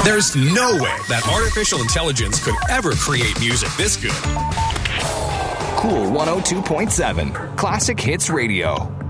There's no way that artificial intelligence could ever create music this good. Cool 102.7 Classic Hits Radio.